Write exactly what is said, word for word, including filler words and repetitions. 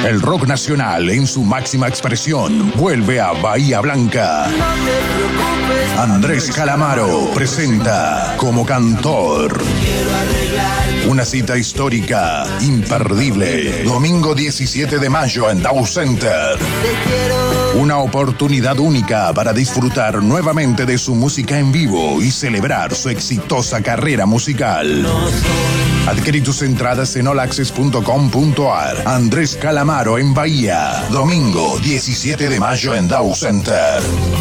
El rock nacional en su máxima expresión vuelve a Bahía Blanca. Andrés Calamaro presenta como cantor. Una cita histórica, imperdible. Domingo diecisiete de mayo en Dow Center. Una oportunidad única para disfrutar nuevamente de su música en vivo y celebrar su exitosa carrera musical. Adquirí tus entradas en all access punto com punto a r. Andrés Calamaro en Bahía. Domingo diecisiete de mayo en Dow Center.